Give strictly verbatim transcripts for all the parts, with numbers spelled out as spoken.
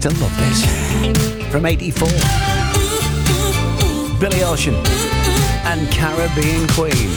still love this. From eighty-four. Billy Ocean and Caribbean Queen.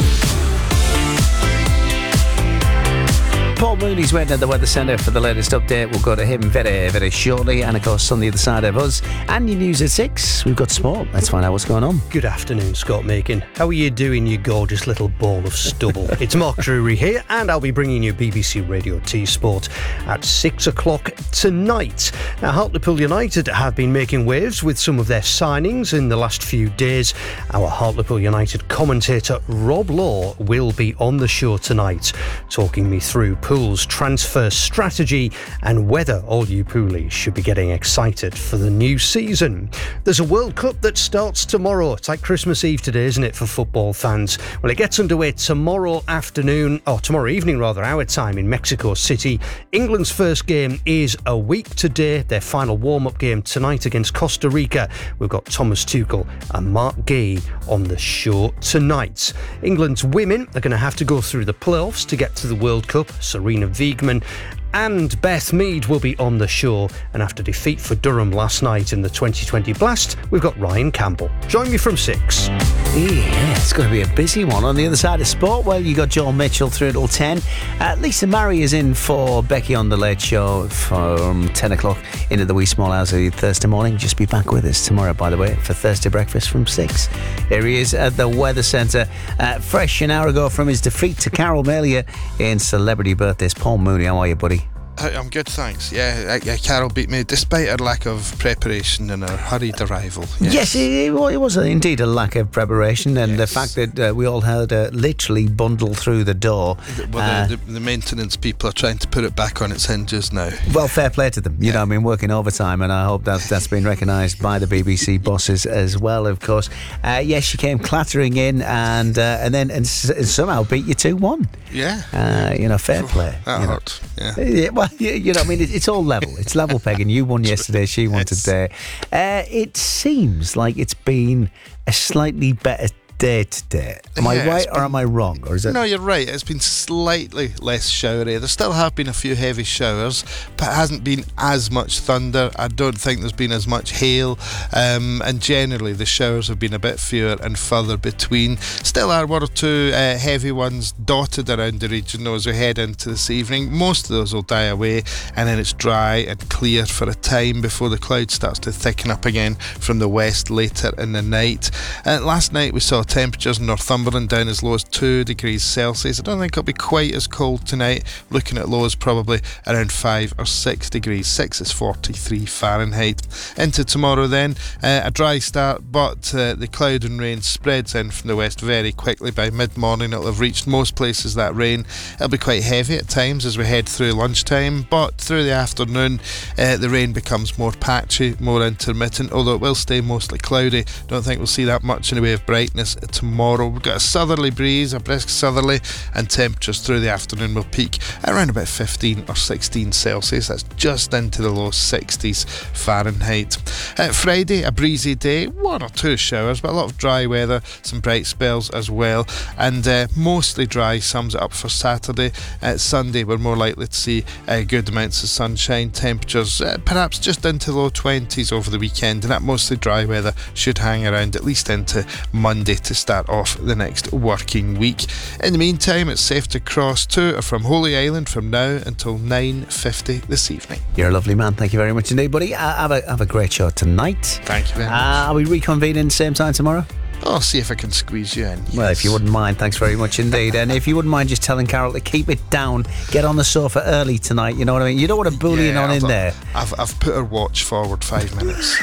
Paul Mooney's waiting at the Weather Centre for the latest update. We'll go to him very, very shortly. And of course, on the other side of us, and your news at six, we've got sport. Let's find out what's going on. Good afternoon, Scott Macon. How are you doing, you gorgeous little ball of stubble? It's Mark Drury here, and I'll be bringing you B B C Radio T Sport at six o'clock tonight. Now, Hartlepool United have been making waves with some of their signings in the last few days. Our Hartlepool United commentator, Rob Law, will be on the show tonight, talking me through Pool's transfer strategy and whether all you Poolies should be getting excited for the new season. There's a World Cup that starts tomorrow. It's like Christmas Eve today, isn't it, for football fans? Well, it gets underway tomorrow afternoon, or tomorrow evening rather, our time in Mexico City. England's first game is a week today. Their final warm-up game tonight against Costa Rica. We've got Thomas Tuchel and Mark Gay on the show tonight. England's women are going to have to go through the playoffs to get to the World Cup. Serena Wiegman and Beth Mead will be on the show, and after defeat for Durham last night in the twenty twenty Blast, we've got Ryan Campbell. Join me from six. Yeah, it's going to be a busy one. On the other side of sport, well, you got Joel Mitchell through till ten. Uh, Lisa Murray is in for Becky on the Late Show from ten o'clock into the wee small hours of Thursday morning. Just be back with us tomorrow, by the way, for Thursday breakfast from six. Here he is at the Weather Centre, uh, fresh an hour ago from his defeat to Carol Melia in Celebrity Birthdays. Paul Mooney, how are you, buddy? I'm good, thanks. Yeah, yeah, Carol beat me despite her lack of preparation and her hurried arrival. Yes, yes it, it was indeed a lack of preparation, and yes. The fact that uh, we all had to literally bundle through the door. Well, uh, the, the, the maintenance people are trying to put it back on its hinges now. Well, fair play to them. You yeah. know, I mean, working overtime, and I hope that that's been recognised by the B B C bosses as well, of course. Uh, yes, she came clattering in, and uh, and then and, s- and somehow beat you two one. Yeah. Uh, you know, fair play. That you hurt. Know. Yeah. yeah well, you, you know, I mean, it, it's all level. It's level pegging. You won yesterday. She won today. Uh, it seems like it's been a slightly better day today. Am yeah, I right been, or am I wrong? Or is it? No, you're right. It's been slightly less showery. There still have been a few heavy showers, but it hasn't been as much thunder. I don't think there's been as much hail, um, and generally the showers have been a bit fewer and further between. Still are one or two uh, heavy ones dotted around the region though as we head into this evening. Most of those will die away, and then it's dry and clear for a time before the cloud starts to thicken up again from the west later in the night. Uh, last night we saw temperatures in Northumberland down as low as two degrees Celsius. I don't think it'll be quite as cold tonight. Looking at lows probably around five or six degrees. Six is forty-three Fahrenheit. Into tomorrow then, uh, a dry start, but uh, the cloud and rain spreads in from the west very quickly. By mid-morning it'll have reached most places that rain. It'll be quite heavy at times as we head through lunchtime, but through the afternoon uh, the rain becomes more patchy, more intermittent, although it will stay mostly cloudy. Don't think we'll see that much in the way of brightness tomorrow. We've got a southerly breeze, a brisk southerly, and temperatures through the afternoon will peak around about fifteen or sixteen Celsius. That's just into the low sixties Fahrenheit. Uh, Friday, a breezy day, one or two showers, but a lot of dry weather, some bright spells as well, and uh, mostly dry sums it up for Saturday. Uh, Sunday, we're more likely to see uh, good amounts of sunshine, temperatures uh, perhaps just into low twenties over the weekend, and that mostly dry weather should hang around at least into Monday to start off the next working week. In the meantime, it's safe to cross to or from Holy Island from now until nine fifty this evening. You're a lovely man. Thank you very much indeed, buddy. Uh, have, a, have a great show tonight. Thank you very much. Uh, are we reconvening same time tomorrow? I'll see if I can squeeze you in. Yes. Well, if you wouldn't mind, thanks very much indeed. And if you wouldn't mind just telling Carol to keep it down, get on the sofa early tonight, you know what I mean? You don't want to bully yeah, on I've, in there. I've, I've put her watch forward five minutes.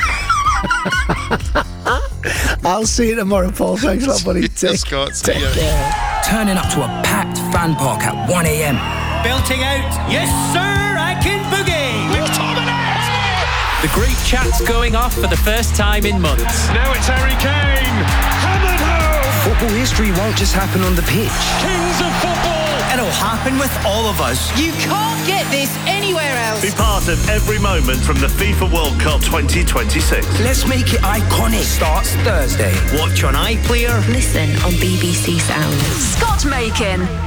I'll see you tomorrow, Paul. Thanks a lot, buddy. Take, Scott, take care. Turning up to a packed fan park at one a.m. Belting out, yes sir, I can boogie. The group chat's going off for the first time in months. Now it's Harry Kane. Hammered home. Football history won't just happen on the pitch. Kings of football. It'll happen with all of us. You can't get this anywhere else. Be part of every moment from the FIFA World Cup twenty twenty-six. Let's make it iconic. Starts Thursday. Watch on iPlayer. Listen on B B C Sound. Scott Macon.